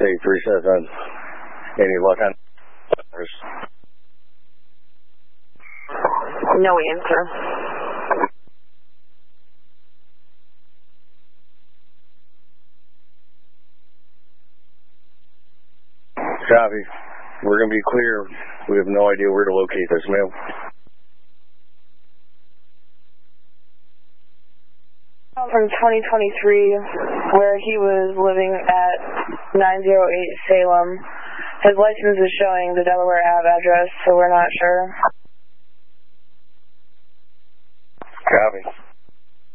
837. Any luck on? No answer. Copy. We're going to be clear. We have no idea where to locate this male. From 2023, where he was living at 908 Salem. His license is showing the Delaware Ave address, so we're not sure. Copy.